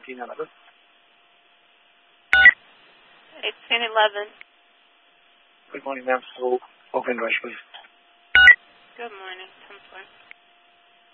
1811. 1811. Good morning, ma'am. So, open rush, please. Good morning. 10-4.